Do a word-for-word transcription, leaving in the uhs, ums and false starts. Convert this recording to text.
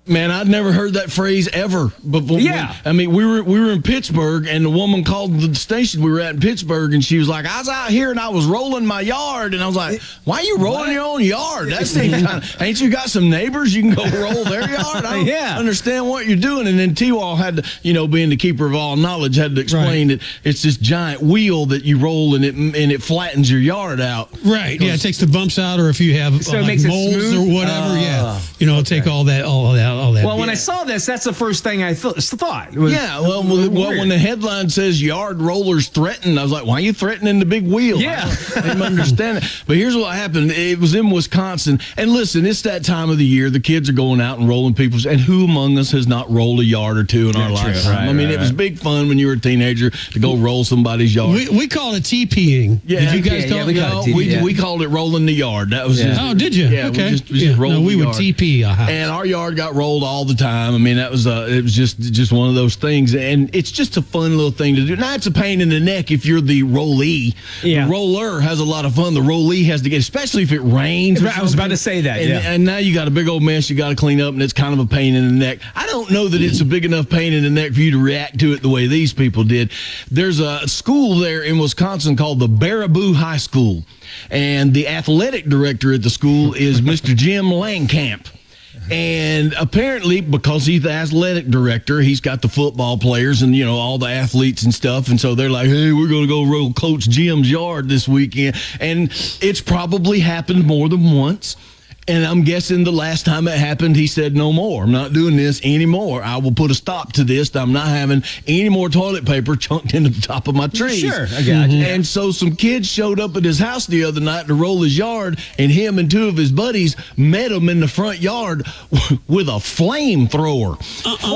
Man, I'd never heard that phrase ever. But but Yeah. when- I mean, we were we were in Pittsburgh, and the woman called the station we were at in Pittsburgh, and she was like, "I was out here and I was rolling my yard," and I was like, "Why are you rolling What? your own yard? That's kind of, ain't you got some neighbors you can go roll their yard? I don't Yeah. understand what you're doing." And then T-Wall had to, you know, being the keeper of all knowledge, had to explain that it's this giant wheel that you roll and it and it flattens your yard out. Right. Yeah, it takes the bumps out, or if you have So uh, it like makes it molds smooth? or whatever, Ah, yeah, you know, take all that, all that, all that. Well, when I saw this, that's the first thing I th- thought. Was, Yeah, well, well, well, when the headline says yard rollers threatened, I was like, why are you threatening the big wheel? Yeah. I didn't understand it. But here's what happened. It was in Wisconsin. And listen, it's that time of the year. The kids are going out and rolling people's. And who among us has not rolled a yard or two in our Yeah, true. lifetime? Right, I mean, right, it was right. big fun when you were a teenager to go roll somebody's yard. we we call it TPing. Yeah, Did you guys yeah, call yeah, it? we No, call it we, yeah. we called it rolling the yard. That was Yeah. just, Oh, did you? Yeah, Okay. we just, we Yeah. just rolled No, we the would yard. T P a house. And our yard got rolled all the time. I mean, that was uh, it was just just one of those things, and it's just a fun little thing to do. Now it's a pain in the neck if you're the rollee. Yeah. The roller has a lot of fun. The rollee has to get, especially if it rains. or I was about something. to say that, And, yeah. and now you got a big old mess you got to clean up, and it's kind of a pain in the neck. I don't know that it's a big enough pain in the neck for you to react to it the way these people did. There's a school there in Wisconsin called the Baraboo High School, and the athletic director at the school is Mister Jim Langkamp. And apparently, because he's the athletic director, he's got the football players and, you know, all the athletes and stuff. And so they're like, hey, we're going to go roll Coach Jim's yard this weekend. And it's probably happened more than once. And I'm guessing the last time it happened, he said, no more. I'm not doing this anymore. I will put a stop to this. I'm not having any more toilet paper chunked into the top of my trees. Sure, I got you. And so some kids showed up at his house the other night to roll his yard, and him and two of his buddies met him in the front yard with a flamethrower.